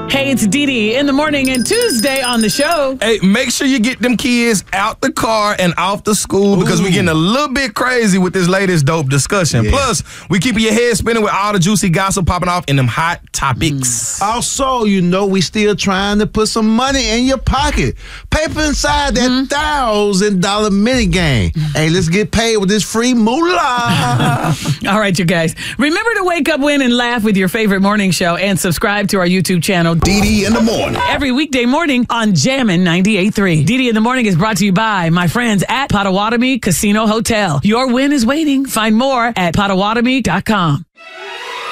Hey, it's Dee Dee in the morning and Tuesday on the show. Hey, make sure you get them kids out the car and off the school because we're getting a little bit crazy with this latest dope discussion. Yeah. Plus, we keeping your head spinning with all the juicy gossip popping off in them hot topics. Also, we still trying to put some money in your pocket. Paper inside that $1,000 mini game. Hey, let's get paid with this free moolah. All right, you guys. Remember to wake up, win, and laugh with your favorite morning show and subscribe to our YouTube channel, Dee Dee in the morning. Every weekday morning on Jammin' 98.3. Dee Dee in the morning is brought to you by my friends at Potawatomi Casino Hotel. Your win is waiting. Find more at Potawatomi.com.